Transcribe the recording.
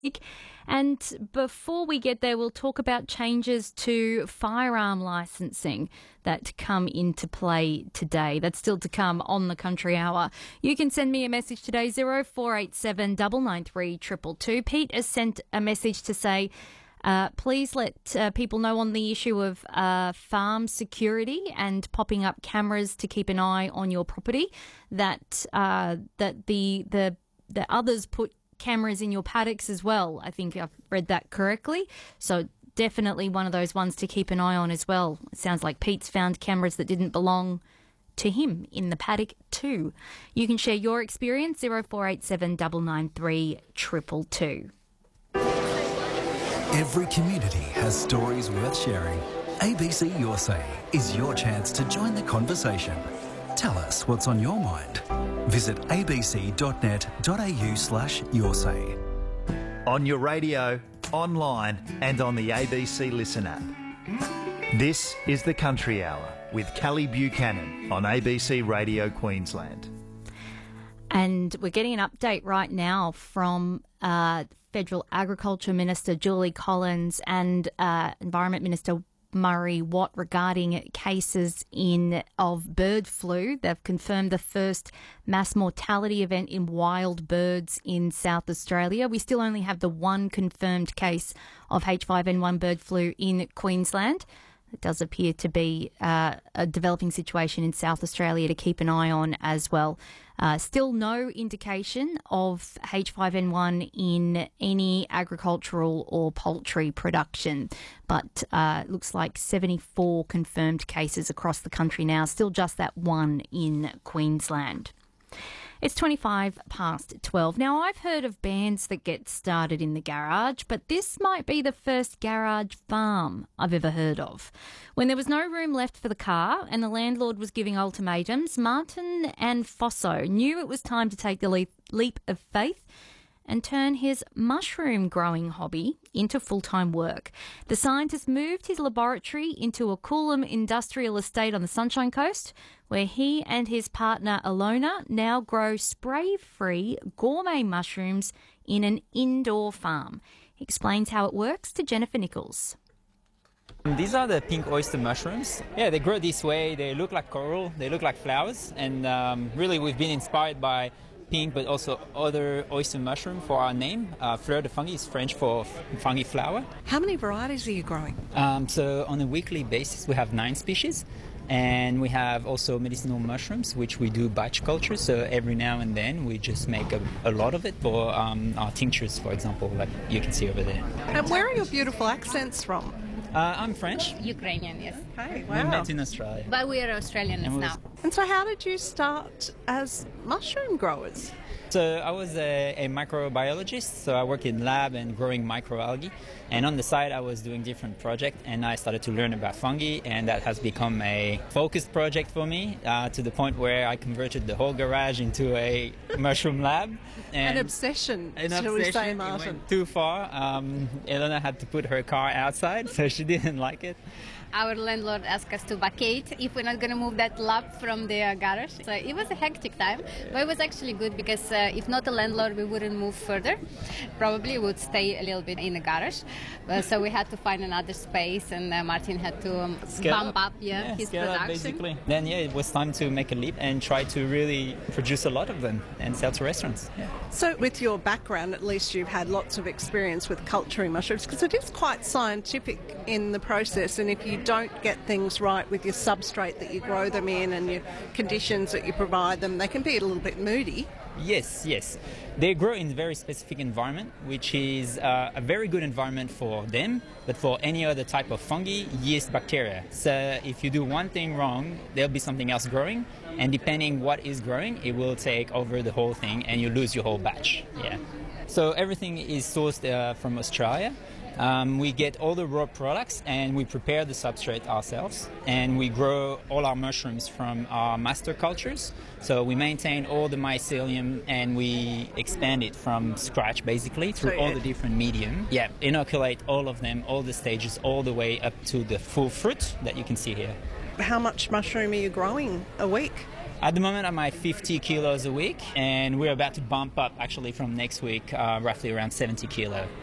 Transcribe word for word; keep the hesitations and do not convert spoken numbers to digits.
And before we get there, we'll talk about changes to firearm licensing that come into play today. That's still to come on the Country Hour. You can send me a message today, zero four eight seven nine nine three two two two. Pete has sent a message to say, uh, please let uh, people know on the issue of uh, farm security and popping up cameras to keep an eye on your property, that uh, that the the the others put cameras in your paddocks as well. I think I've read that correctly. So definitely one of those ones to keep an eye on as well. It sounds like Pete's found cameras that didn't belong to him in the paddock too. You can share your experience, zero four eight seven nine nine three two two two. Every community has stories worth sharing. A B C Your Say is your chance to join the conversation. Tell us what's on your mind. Visit abc.net.au slash your say. On your radio, online and on the A B C Listen app. This is the Country Hour with Kelly Buchanan on A B C Radio Queensland. And we're getting an update right now from uh, Federal Agriculture Minister Julie Collins and uh, Environment Minister Murray Watt regarding cases in of bird flu. They've confirmed the first mass mortality event in wild birds in South Australia. We still only have the one confirmed case of H five N one bird flu in Queensland. It does appear to be uh, a developing situation in South Australia to keep an eye on as well. Uh, still no indication of H five N one in any agricultural or poultry production, but uh, it looks like seventy-four confirmed cases across the country now, still just that one in Queensland. It's twenty-five past twelve. Now, I've heard of bands that get started in the garage, but this might be the first garage farm I've ever heard of. When there was no room left for the car and the landlord was giving ultimatums, Martin and Fosso knew it was time to take the leap, leap of faith and turn his mushroom growing hobby into full-time work. The scientist moved his laboratory into a Coolum industrial estate on the Sunshine Coast, where he and his partner Alona now grow spray-free gourmet mushrooms in an indoor farm. He explains how it works to Jennifer Nichols. These are the pink oyster mushrooms. Yeah, they grow this way. They look like coral. They look like flowers. And um, really, we've been inspired by pink, but also other oyster mushroom for our name. Uh, Fleur de fungi is French for f- fungi flower. How many varieties are you growing? Um, so on a weekly basis, we have nine species. And we have also medicinal mushrooms, which we do batch culture. So every now and then, we just make a, a lot of it for um, our tinctures, for example, like you can see over there. And where are your beautiful accents from? Uh, I'm French. Ukrainian, yes. Hey, We wow. met in Australia. But we are Australians And we now. And so how did you start as mushroom growers? So I was a, a microbiologist, so I work in lab and growing microalgae. And on the side, I was doing different projects, and I started to learn about fungi, and that has become a focused project for me, uh, to the point where I converted the whole garage into a mushroom lab. And An obsession, an shall we obsession. say, It Martin? went too far. Um, Elena had to put her car outside, so she didn't like it. Our landlord asked us to vacate if we're not going to move that lab from the uh, garage. So it was a hectic time, but it was actually good because uh, if not the landlord, we wouldn't move further. Probably would stay a little bit in the garage. Uh, so we had to find another space, and uh, Martin had to um, Scale bump up, yeah, yeah, his scale production. up basically. Then yeah, it was time to make a leap and try to really produce a lot of them and sell to restaurants. Yeah. So with your background, at least you've had lots of experience with culturing mushrooms, because it is quite scientific in the process, and if you don't get things right with your substrate that you grow them in and your conditions that you provide them, they can be a little bit moody. Yes, yes. They grow in a very specific environment, which is uh, a very good environment for them, but for any other type of fungi, yeast, bacteria. So if you do one thing wrong, there'll be something else growing, and depending what is growing, it will take over the whole thing, and you lose your whole batch. Yeah. So everything is sourced uh, from Australia. Um, we get all the raw products and we prepare the substrate ourselves, and we grow all our mushrooms from our master cultures. So we maintain all the mycelium and we expand it from scratch basically through So all it- the different medium. Yeah, inoculate all of them, all the stages, all the way up to the full fruit that you can see here. How much mushroom are you growing a week? At the moment, I'm at fifty kilos a week, and we're about to bump up actually from next week, uh, roughly around seventy kilo.